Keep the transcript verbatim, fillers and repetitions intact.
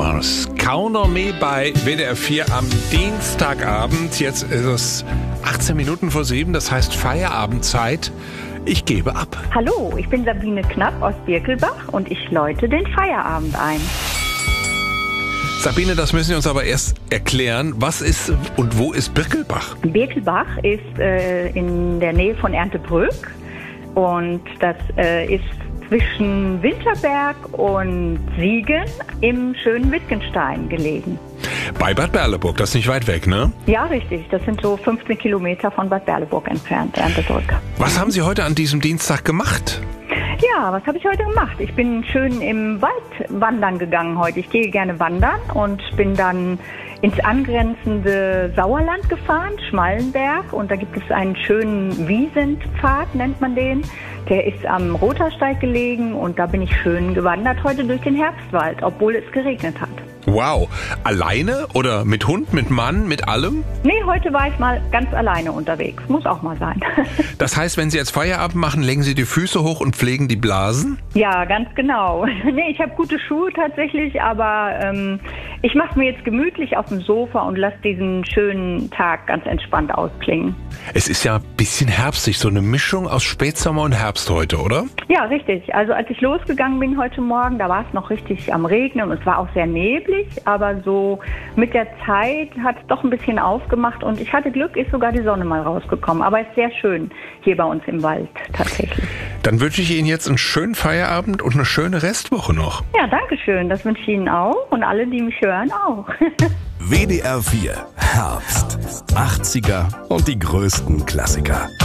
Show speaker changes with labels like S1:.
S1: Mars. Count on Me bei W D R vier am Dienstagabend. Jetzt ist es achtzehn Minuten vor sieben, das heißt Feierabendzeit. Ich gebe ab.
S2: Hallo, ich bin Sabine Knapp aus Birkelbach und ich läute den Feierabend ein.
S1: Sabine, das müssen Sie uns aber erst erklären. Was ist und wo ist Birkelbach?
S2: Birkelbach ist äh, in der Nähe von Erndtebrück und das äh, ist zwischen Winterberg und Siegen im schönen Wittgenstein gelegen.
S1: Bei Bad Berleburg, das ist nicht weit weg, ne?
S2: Ja, richtig. Das sind so fünfzehn Kilometer von Bad Berleburg entfernt, Erndtebrück.
S1: Was haben Sie heute an diesem Dienstag gemacht?
S2: Ja, was habe ich heute gemacht? Ich bin schön im Wald wandern gegangen heute. Ich gehe gerne wandern und bin dann ins angrenzende Sauerland gefahren, Schmallenberg. Und da gibt es einen schönen Wiesentpfad, nennt man den. Der ist am Rothersteig gelegen und da bin ich schön gewandert heute durch den Herbstwald, obwohl es geregnet hat.
S1: Wow. Alleine oder mit Hund, mit Mann, mit allem?
S2: Nee, heute war ich mal ganz alleine unterwegs. Muss auch mal sein.
S1: Das heißt, wenn Sie jetzt Feierabend machen, legen Sie die Füße hoch und pflegen die Blasen?
S2: Ja, ganz genau. Nee, ich habe gute Schuhe tatsächlich, aber ähm, ich mache mir jetzt gemütlich auf dem Sofa und lasse diesen schönen Tag ganz entspannt ausklingen.
S1: Es ist ja ein bisschen herbstig, so eine Mischung aus Spätsommer und Herbst heute, oder?
S2: Ja, richtig. Also als ich losgegangen bin heute Morgen, da war es noch richtig am Regnen und es war auch sehr neblig, aber so mit der Zeit hat es doch ein bisschen aufgemacht und ich hatte Glück, ist sogar die Sonne mal rausgekommen. Aber es ist sehr schön hier bei uns im Wald tatsächlich.
S1: Dann wünsche ich Ihnen jetzt einen schönen Feierabend und eine schöne Restwoche noch.
S2: Ja, danke schön. Das wünsche ich Ihnen auch und alle, die mich hören, auch.
S3: W D R vier Herbst. achtziger und die größten Klassiker.